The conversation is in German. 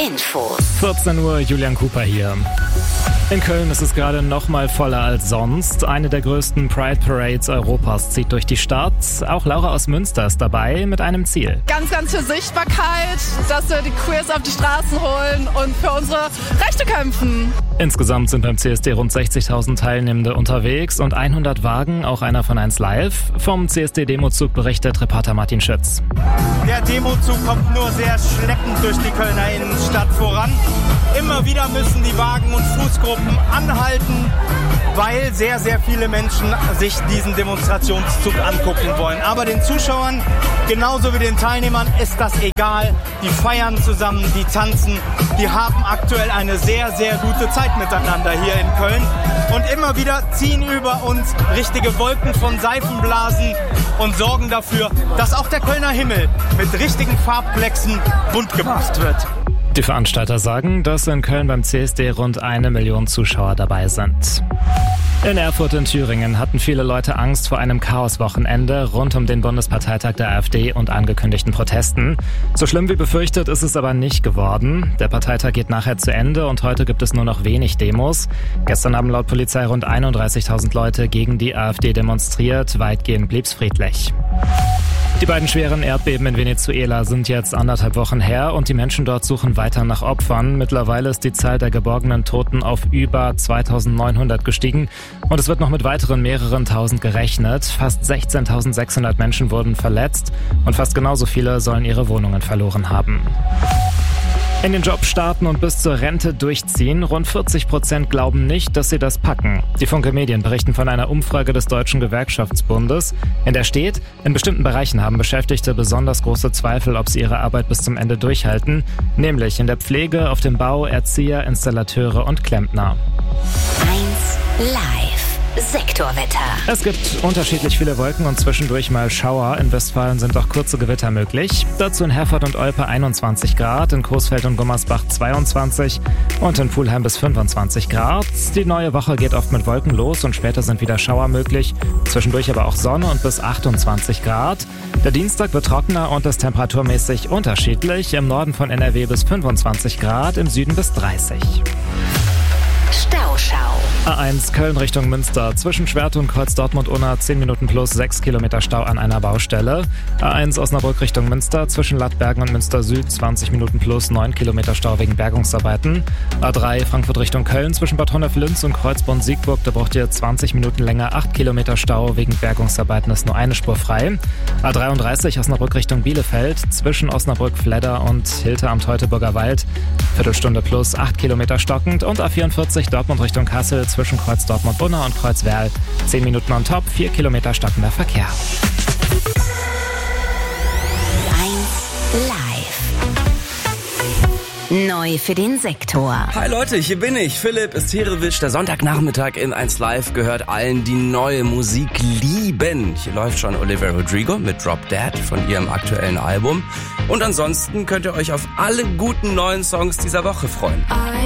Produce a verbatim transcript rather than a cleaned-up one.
Infos. vierzehn Uhr, Julian Cooper hier. In Köln ist es gerade noch mal voller als sonst. Eine der größten Pride Parades Europas zieht durch die Stadt. Auch Laura aus Münster ist dabei mit einem Ziel. Ganz, ganz viel Sichtbarkeit, dass wir die Queers auf die Straßen holen und für unsere Rechte kämpfen. Insgesamt sind beim C S D rund sechzigtausend Teilnehmende unterwegs und hundert Wagen, auch einer von eins Live. Vom C S D-Demozug berichtet Reporter Martin Schütz. Der Demozug kommt nur sehr schleppend durch die Kölner Innenstadt voran. Immer wieder müssen die Wagen und Fußgruppen anhalten, weil sehr, sehr viele Menschen sich diesen Demonstrationszug angucken wollen. Aber den Zuschauern, genauso wie den Teilnehmern, ist das egal. Die feiern zusammen, die tanzen, die haben aktuell eine sehr, sehr gute Zeit miteinander hier in Köln. Und immer wieder ziehen über uns richtige Wolken von Seifenblasen und sorgen dafür, dass auch der Kölner Himmel mit richtigen Farbplexen bunt gemacht wird. Die Veranstalter sagen, dass in Köln beim C S D rund eine Million Zuschauer dabei sind. In Erfurt in Thüringen hatten viele Leute Angst vor einem Chaoswochenende rund um den Bundesparteitag der AfD und angekündigten Protesten. So schlimm wie befürchtet ist es aber nicht geworden. Der Parteitag geht nachher zu Ende und heute gibt es nur noch wenig Demos. Gestern haben laut Polizei rund einunddreißigtausend Leute gegen die AfD demonstriert. Weitgehend blieb's friedlich. Die beiden schweren Erdbeben in Venezuela sind jetzt anderthalb Wochen her und die Menschen dort suchen weiter nach Opfern. Mittlerweile ist die Zahl der geborgenen Toten auf über zweitausendneunhundert gestiegen und es wird noch mit weiteren mehreren tausend gerechnet. Fast sechzehntausendsechshundert Menschen wurden verletzt und fast genauso viele sollen ihre Wohnungen verloren haben. In den Job starten und bis zur Rente durchziehen. Rund vierzig Prozent glauben nicht, dass sie das packen. Die Funke Medien berichten von einer Umfrage des Deutschen Gewerkschaftsbundes, in der steht, in bestimmten Bereichen haben Beschäftigte besonders große Zweifel, ob sie ihre Arbeit bis zum Ende durchhalten, nämlich in der Pflege, auf dem Bau, Erzieher, Installateure und Klempner. eins Live. Sektorwetter. Es gibt unterschiedlich viele Wolken und zwischendurch mal Schauer. In Westfalen sind auch kurze Gewitter möglich. Dazu in Herford und Olpe einundzwanzig Grad, in Coesfeld und Gummersbach zweiundzwanzig und in Pulheim bis fünfundzwanzig Grad. Die neue Woche geht oft mit Wolken los und später sind wieder Schauer möglich. Zwischendurch aber auch Sonne und bis achtundzwanzig Grad. Der Dienstag wird trockener und ist temperaturmäßig unterschiedlich. Im Norden von N R W bis fünfundzwanzig Grad, im Süden bis dreißig. Stauschau. A eins Köln Richtung Münster. Zwischen Schwerte und Kreuz Dortmund-Unna zehn Minuten plus sechs Kilometer Stau an einer Baustelle. A eins Osnabrück Richtung Münster. Zwischen Lattbergen und Münster Süd zwanzig Minuten plus neun Kilometer Stau wegen Bergungsarbeiten. A drei Frankfurt Richtung Köln. Zwischen Bad Honnef-Linz und Kreuzborn-Siegburg. Da braucht ihr zwanzig Minuten länger. acht Kilometer Stau wegen Bergungsarbeiten ist nur eine Spur frei. A dreiunddreißig Osnabrück Richtung Bielefeld. Zwischen Osnabrück-Fledder und Hilter am Teutoburger Wald. Viertelstunde plus acht Kilometer stockend. Und A vierundvierzig Dortmund Richtung Kassel. Zwischen Kreuz Dortmund-Unna und Kreuz Werl. zehn Minuten on top, vier Kilometer stockender Verkehr. eins Live. Neu für den Sektor. Hi Leute, hier bin ich, Philipp Istherewitsch. Der Sonntagnachmittag in eins Live gehört allen, die neue Musik lieben. Hier läuft schon Olivia Rodrigo mit Drop Dead von ihrem aktuellen Album. Und ansonsten könnt ihr euch auf alle guten neuen Songs dieser Woche freuen.